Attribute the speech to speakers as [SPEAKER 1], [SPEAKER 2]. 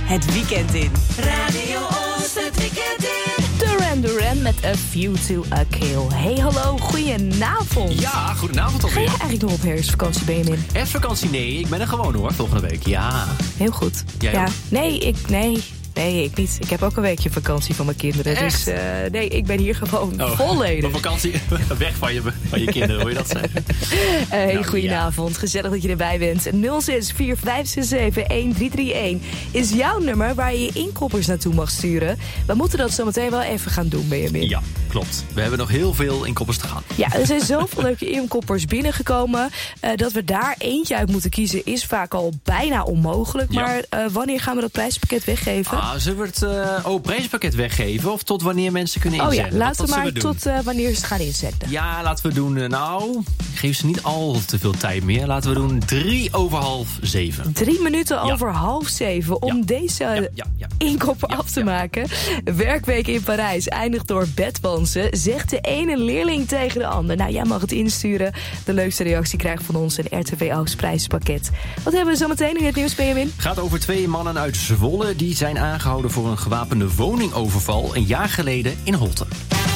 [SPEAKER 1] het weekend in.
[SPEAKER 2] Radio Oost, het weekend in.
[SPEAKER 1] Duran met A View to a Kill. Hey, hallo, goedenavond.
[SPEAKER 3] Ja, goedenavond
[SPEAKER 1] Ga
[SPEAKER 3] alweer.
[SPEAKER 1] je eigenlijk nog op herfstvakantie, Benjamin?
[SPEAKER 3] Herfstvakantie? Nee, ik ben er gewoon hoor, volgende week. Ja.
[SPEAKER 1] Heel goed.
[SPEAKER 3] Jij ook?
[SPEAKER 1] Nee, ik niet. Ik heb ook een weekje vakantie van mijn kinderen.
[SPEAKER 3] Echt?
[SPEAKER 1] Dus nee, ik ben hier gewoon volledig.
[SPEAKER 3] Op vakantie, weg van je kinderen, hoor je dat zeggen?
[SPEAKER 1] Hey, goedenavond. Gezellig dat je erbij bent. 0645667133 is jouw nummer waar je je inkoppers naartoe mag sturen. We moeten dat zo meteen wel even gaan doen, Benjamin.
[SPEAKER 3] Ja, klopt. We hebben nog heel veel inkoppers te gaan.
[SPEAKER 1] Ja, er zijn zoveel leuke inkoppers binnengekomen. Dat we daar eentje uit moeten kiezen is vaak al bijna onmogelijk.
[SPEAKER 3] Ja.
[SPEAKER 1] Maar wanneer gaan we dat prijspakket weggeven?
[SPEAKER 3] Zullen we het prijspakket weggeven? Of tot wanneer mensen kunnen
[SPEAKER 1] Oh
[SPEAKER 3] inzetten?
[SPEAKER 1] ja, laten we
[SPEAKER 3] Wat
[SPEAKER 1] maar
[SPEAKER 3] zullen we doen?
[SPEAKER 1] tot wanneer ze het gaan inzetten.
[SPEAKER 3] Ja, laten we doen, geef ze niet al te veel tijd meer. Laten we doen 7:03.
[SPEAKER 1] 3 minuten over 6:30 om
[SPEAKER 3] Ja.
[SPEAKER 1] deze
[SPEAKER 3] Ja.
[SPEAKER 1] inkopper af te maken. Werkweek in Parijs eindigt door bedwansen. Zegt de ene leerling tegen de ander. Nou, jij mag het insturen. De leukste reactie krijgt van ons een RTV Oost prijspakket. Wat hebben we zo meteen in het nieuws, Benjamin?
[SPEAKER 3] Gaat over 2 mannen uit Zwolle. Die zijn aangehouden voor een gewapende woningoverval een jaar geleden in Holte.